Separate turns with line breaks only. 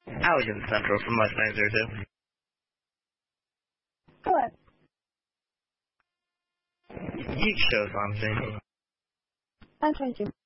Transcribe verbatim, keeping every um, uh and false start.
I was in Central for much nicer too.
What?
Geek shows on thing.
I'm trying to.